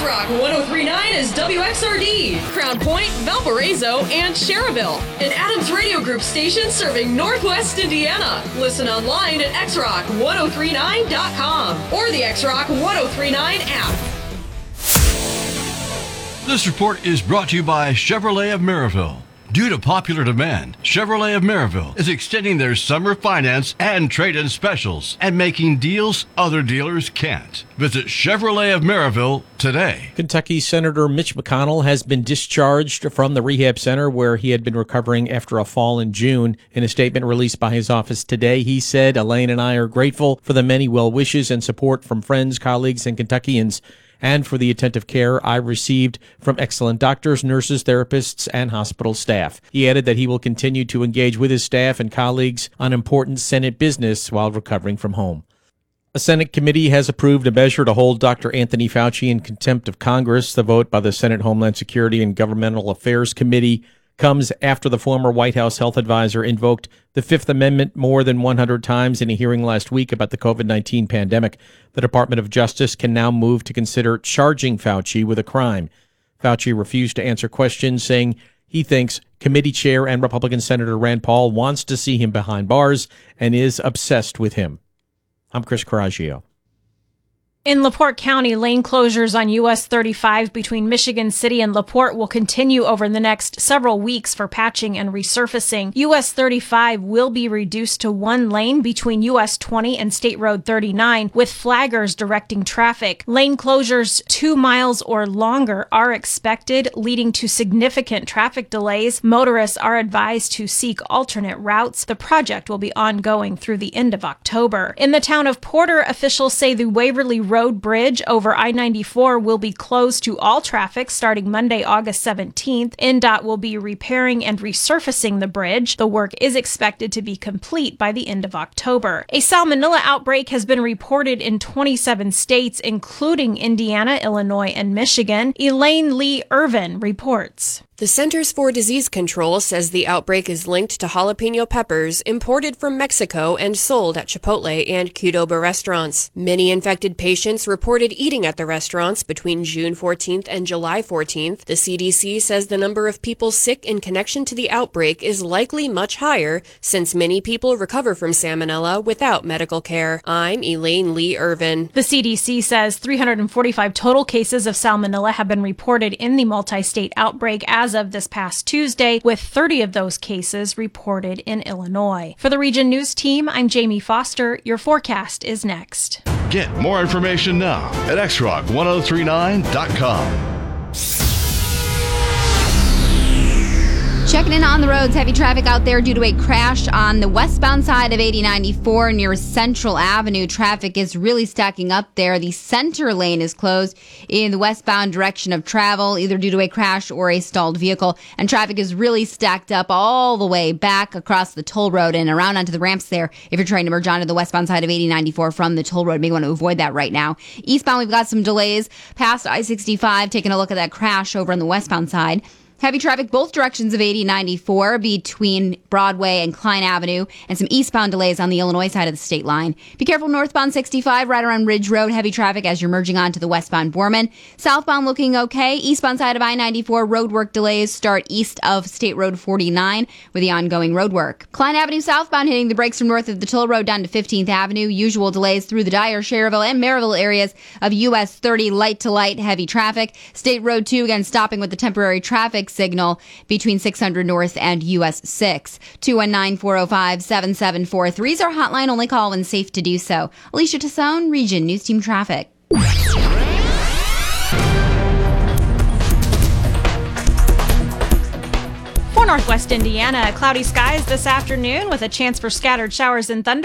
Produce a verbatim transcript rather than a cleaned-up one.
X-Rock one oh three point nine is W X R D, Crown Point, Valparaiso, and Cherville. An Adams Radio Group station serving Northwest Indiana. Listen online at X Rock ten thirty-nine dot com or the X-Rock ten thirty-nine app. This report is brought to you by Chevrolet of Maryville. Due to popular demand, Chevrolet of Maryville is extending their summer finance and trade-in specials and making deals other dealers can't. Visit Chevrolet of Maryville today. Kentucky Senator Mitch McConnell has been discharged from the rehab center where he had been recovering after a fall in June. In a statement released by his office today, he said, "Elaine and I are grateful for the many well wishes and support from friends, colleagues, and Kentuckians, and for the attentive care I received from excellent doctors, nurses, therapists, and hospital staff." He added that he will continue to engage with his staff and colleagues on important Senate business while recovering from home. A Senate committee has approved a measure to hold Doctor Anthony Fauci in contempt of Congress. The vote by the Senate Homeland Security and Governmental Affairs Committee comes after the former White House health advisor invoked the Fifth Amendment more than one hundred times in a hearing last week about the covid nineteen pandemic. The Department of Justice can now move to consider charging Fauci with a crime. Fauci refused to answer questions, saying he thinks committee chair and Republican Senator Rand Paul wants to see him behind bars and is obsessed with him. I'm Chris Coraggio. In LaPorte County, lane closures on U S thirty-five between Michigan City and LaPorte will continue over the next several weeks for patching and resurfacing. U S thirty-five will be reduced to one lane between U S twenty and State Road thirty-nine, with flaggers directing traffic. Lane closures two miles or longer are expected, leading to significant traffic delays. Motorists are advised to seek alternate routes. The project will be ongoing through the end of October. In the town of Porter, officials say the Waverly Road Bridge over I ninety-four will be closed to all traffic starting Monday, August seventeenth. N D O T will be repairing and resurfacing the bridge. The work is expected to be complete by the end of October. A salmonella outbreak has been reported in twenty-seven states, including Indiana, Illinois, and Michigan. Elaine Lee Irvin reports. The Centers for Disease Control says the outbreak is linked to jalapeno peppers imported from Mexico and sold at Chipotle and Qdoba restaurants. Many infected patients reported eating at the restaurants between June fourteenth and July fourteenth. The C D C says the number of people sick in connection to the outbreak is likely much higher, since many people recover from salmonella without medical care. I'm Elaine Lee Irvin. The C D C says three hundred forty-five total cases of salmonella have been reported in the multi-state outbreak as of this past Tuesday, with thirty of those cases reported in Illinois. For the Region News Team, I'm Jamie Foster. Your forecast is next. Get more information now at X Rock ten thirty-nine dot com. Checking in on the roads, heavy traffic out there due to a crash on the westbound side of eighty ninety-four near Central Avenue. Traffic is really stacking up there. The center lane is closed in the westbound direction of travel, either due to a crash or a stalled vehicle. And traffic is really stacked up all the way back across the toll road and around onto the ramps there. If you're trying to merge onto the westbound side of eighty ninety-four from the toll road, you may want to avoid that right now. Eastbound, we've got some delays past I sixty-five, taking a look at that crash over on the westbound side. Heavy traffic both directions of eighty ninety-four between Broadway and Klein Avenue, and some eastbound delays on the Illinois side of the state line. Be careful northbound sixty-five right around Ridge Road. Heavy traffic as you're merging onto the westbound Borman. Southbound looking okay. Eastbound side of I ninety-four, roadwork delays start east of State Road forty-nine with the ongoing roadwork. Klein Avenue southbound hitting the brakes from north of the toll road down to fifteenth Avenue. Usual delays through the Dyer, Cherville, and Maryville areas of U S thirty, light to light heavy traffic. State Road two again stopping with the temporary traffic signal between six hundred North and U S six. two one nine, four oh five, seven seven four three is our hotline. Only call when safe to do so. Alicia Tassone, Region News Team Traffic. For Northwest Indiana, cloudy skies this afternoon with a chance for scattered showers and thunder.